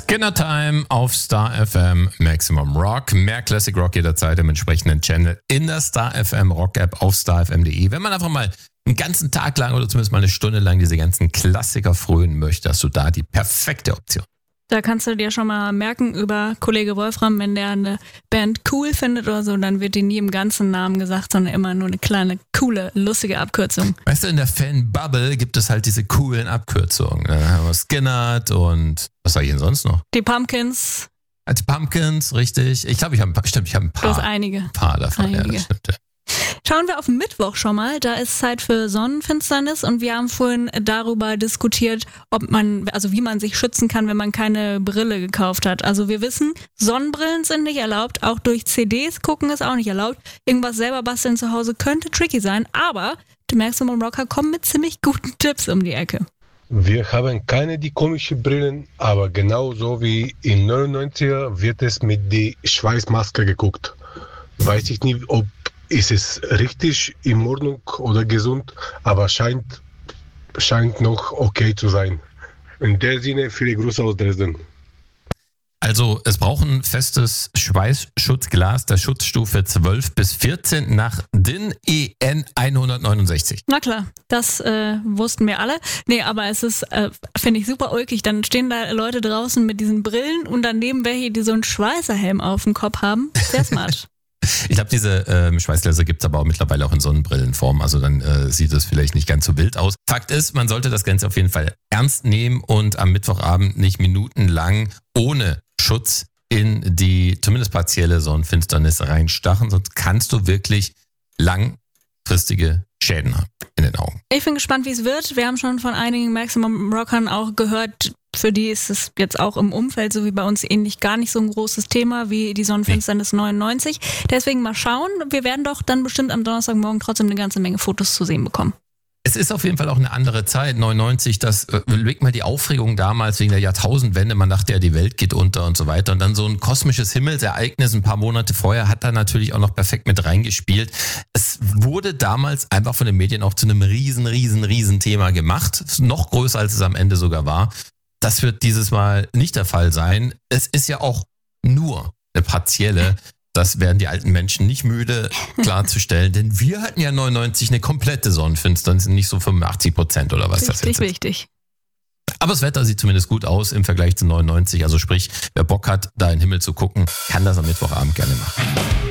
Skinner Time auf Star FM Maximum Rock. Mehr Classic Rock jederzeit im entsprechenden Channel in der Star FM Rock App auf starfm.de. Wenn man einfach mal einen ganzen Tag lang oder zumindest mal eine Stunde lang diese ganzen Klassiker frönen möchte, hast du da die perfekte Option. Da kannst du dir schon mal merken über Kollege Wolfram, wenn der eine Band cool findet oder so, dann wird die nie im ganzen Namen gesagt, sondern immer nur eine kleine, coole, lustige Abkürzung. Weißt du, in der Fan-Bubble gibt es halt diese coolen Abkürzungen. Da haben wir Skinner und was sag ich denn sonst noch? Die Pumpkins. Die Pumpkins, richtig. Ich glaube, ich habe ein paar. Du hast einige. Ein paar davon, einige. Ja, das stimmt. Ja. Schauen wir auf Mittwoch schon mal, da ist Zeit für Sonnenfinsternis und wir haben vorhin darüber diskutiert, wie man sich schützen kann, wenn man keine Brille gekauft hat. Also wir wissen, Sonnenbrillen sind nicht erlaubt, auch durch CDs gucken ist auch nicht erlaubt. Irgendwas selber basteln zu Hause könnte tricky sein, aber die Maximum Rocker kommen mit ziemlich guten Tipps um die Ecke. Wir haben keine die komischen Brillen, aber genauso wie in 99er wird es mit die Schweißmaske geguckt. Weiß ich nicht, ob ist es richtig in Ordnung oder gesund, aber scheint noch okay zu sein. In der Sinne, viele Grüße aus Dresden. Also es braucht ein festes Schweißschutzglas der Schutzstufe 12 bis 14 nach DIN EN 169. Na klar, das wussten wir alle. Nee, aber es ist, finde ich, super ulkig. Dann stehen da Leute draußen mit diesen Brillen und daneben welche, die so einen Schweißerhelm auf dem Kopf haben. Sehr smart. Ich glaube, diese Schweißgläser gibt es aber auch mittlerweile auch in Sonnenbrillenform. Also dann sieht es vielleicht nicht ganz so wild aus. Fakt ist, man sollte das Ganze auf jeden Fall ernst nehmen und am Mittwochabend nicht minutenlang ohne Schutz in die zumindest partielle Sonnenfinsternis reinstachen. Sonst kannst du wirklich langfristige Schäden haben in den Augen. Ich bin gespannt, wie es wird. Wir haben schon von einigen Maximum Rockern auch gehört, für die ist es jetzt auch im Umfeld, so wie bei uns ähnlich, gar nicht so ein großes Thema wie die Sonnenfinsternis 99. Deswegen mal schauen. Wir werden doch dann bestimmt am Donnerstagmorgen trotzdem eine ganze Menge Fotos zu sehen bekommen. Es ist auf jeden Fall auch eine andere Zeit, 99, überleg mal die Aufregung damals wegen der Jahrtausendwende, man dachte ja, die Welt geht unter und so weiter und dann so ein kosmisches Himmelsereignis ein paar Monate vorher hat da natürlich auch noch perfekt mit reingespielt. Es wurde damals einfach von den Medien auch zu einem riesen Thema gemacht, noch größer als es am Ende sogar war. Das wird dieses Mal nicht der Fall sein. Es ist ja auch nur eine partielle. Das werden die alten Menschen nicht müde klarzustellen, denn wir hatten ja 99 eine komplette Sonnenfinsternis, nicht so 85% oder was das jetzt ist. Richtig. Aber das Wetter sieht zumindest gut aus im Vergleich zu 99. Also sprich, wer Bock hat, da in den Himmel zu gucken, kann das am Mittwochabend gerne machen.